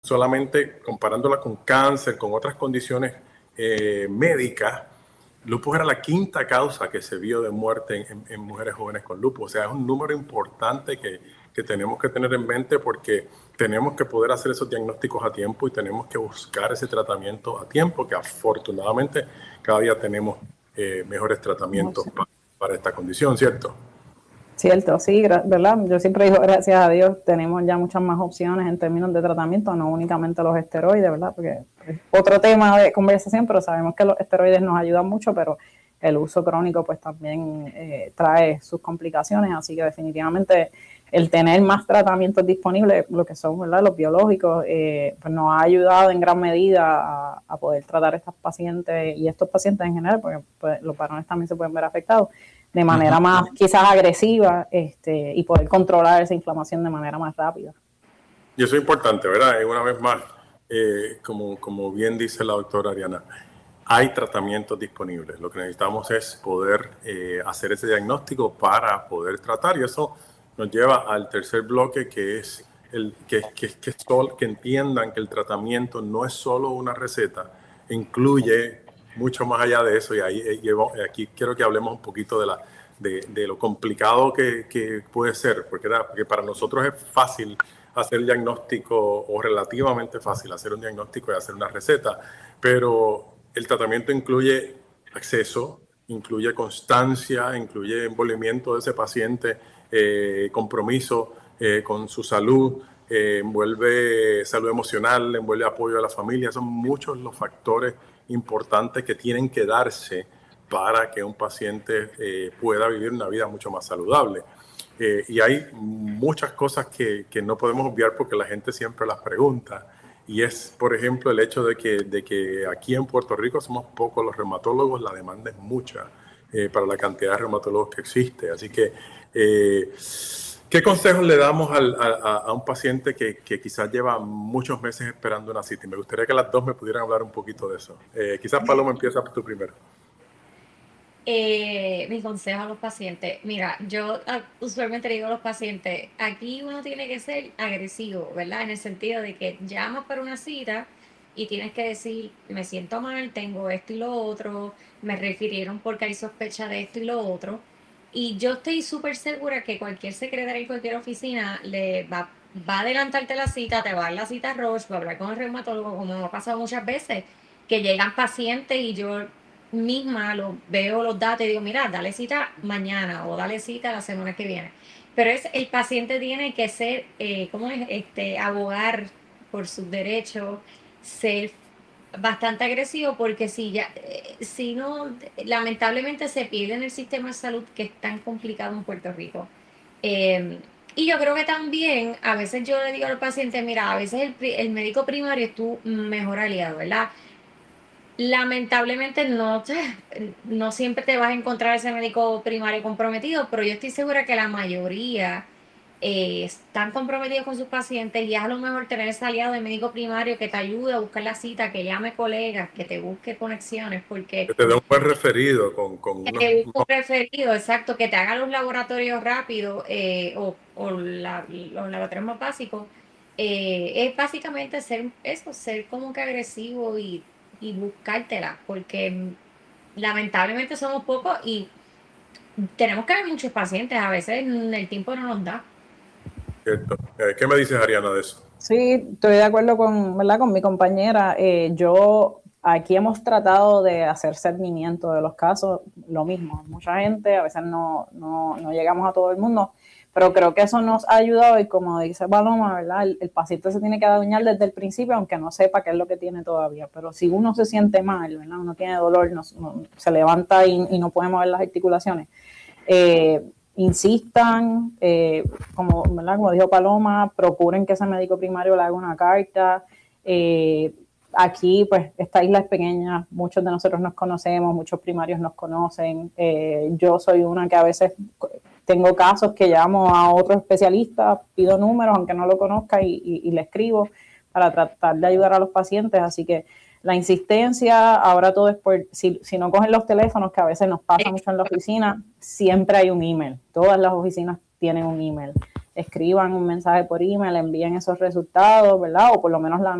solamente comparándola con cáncer, con otras condiciones médicas, lupus era la quinta causa que se vio de muerte en mujeres jóvenes con lupus. O sea, es un número importante que tenemos que tener en mente, porque tenemos que poder hacer esos diagnósticos a tiempo y tenemos que buscar ese tratamiento a tiempo, que afortunadamente cada día tenemos mejores tratamientos para esta condición, ¿cierto? Cierto, sí, ¿verdad? Yo siempre digo, gracias a Dios, tenemos ya muchas más opciones en términos de tratamiento, no únicamente los esteroides, ¿verdad? Porque es otro tema de conversación, pero sabemos que los esteroides nos ayudan mucho, pero el uso crónico pues también trae sus complicaciones, así que definitivamente el tener más tratamientos disponibles, lo que son, ¿verdad?, los biológicos, pues nos ha ayudado en gran medida a poder tratar a estas pacientes y estos pacientes en general, porque pues, los varones también se pueden ver afectados de manera más quizás agresiva, y poder controlar esa inflamación de manera más rápida. Y eso es importante, ¿verdad? Y una vez más, como bien dice la doctora Ariana, hay tratamientos disponibles. Lo que necesitamos es poder hacer ese diagnóstico para poder tratar, y eso nos lleva al tercer bloque, que es que entiendan que el tratamiento no es solo una receta, incluye mucho más allá de eso, y aquí quiero que hablemos un poquito de lo complicado que puede ser, porque para nosotros es fácil hacer el diagnóstico, o relativamente fácil hacer un diagnóstico y hacer una receta, pero el tratamiento incluye acceso, incluye constancia, incluye envolvimiento de ese paciente, compromiso con su salud, envuelve salud emocional, envuelve apoyo a la familia. Son muchos los factores importantes que tienen que darse para que un paciente pueda vivir una vida mucho más saludable. Y hay muchas cosas que no podemos obviar, porque la gente siempre las pregunta. Y es, por ejemplo, el hecho de que aquí en Puerto Rico somos pocos los reumatólogos, la demanda es mucha para la cantidad de reumatólogos que existe. Así que, ¿qué consejos le damos a un paciente que quizás lleva muchos meses esperando una cita? Y me gustaría que las dos me pudieran hablar un poquito de eso. Quizás, Paloma, empieza tú primero. Mi consejo a los pacientes. Mira, yo usualmente le digo a los pacientes, aquí uno tiene que ser agresivo, ¿verdad? En el sentido de que llamas para una cita y tienes que decir, me siento mal, tengo esto y lo otro, me refirieron porque hay sospecha de esto y lo otro. Y yo estoy súper segura que cualquier secretaria en cualquier oficina va a adelantarte la cita, te va a dar la cita a Roche, va a hablar con el reumatólogo, como me ha pasado muchas veces, que llegan pacientes y yo misma veo los datos y digo, mira, dale cita mañana o dale cita la semana que viene. Pero el paciente tiene que ser, ¿cómo es? Abogar por sus derechos, ser bastante agresivo, porque si no, lamentablemente se pierde en el sistema de salud, que es tan complicado en Puerto Rico. Y yo creo que también, a veces yo le digo al paciente, mira, a veces el médico primario es tu mejor aliado, ¿verdad? Lamentablemente no siempre te vas a encontrar ese médico primario comprometido, pero yo estoy segura que la mayoría están comprometidos con sus pacientes, y es a lo mejor tener ese aliado de médico primario que te ayude a buscar la cita, que llame colegas, que te busque conexiones, porque Que te dé un buen referido que te busque un referido, exacto, que te haga los laboratorios rápidos, o los laboratorios más básicos. Es básicamente ser como que agresivo y buscártela, porque lamentablemente somos pocos y tenemos que ver muchos pacientes, a veces el tiempo no nos da. Cierto. ¿Qué me dices, Ariana, de eso? Sí, estoy de acuerdo ¿verdad?, con mi compañera. Yo aquí hemos tratado de hacer seguimiento de los casos, lo mismo, mucha gente, a veces no llegamos a todo el mundo, pero creo que eso nos ha ayudado, y como dice Paloma, ¿verdad?, el paciente se tiene que adueñar desde el principio, aunque no sepa qué es lo que tiene todavía, pero si uno se siente mal, ¿verdad?, uno tiene dolor, se levanta y no puede mover las articulaciones, insistan, ¿verdad?, como dijo Paloma, procuren que ese médico primario le haga una carta. Aquí, pues, esta isla es pequeña, muchos de nosotros nos conocemos, muchos primarios nos conocen. Yo soy una que a veces tengo casos que llamo a otro especialista, pido números, aunque no lo conozca, y le escribo para tratar de ayudar a los pacientes. Así que la insistencia, ahora todo es si no cogen los teléfonos, que a veces nos pasa mucho en la oficina, siempre hay un email. Todas las oficinas tienen un email. escriban un mensaje por email, envíen esos resultados, ¿verdad? O por lo menos la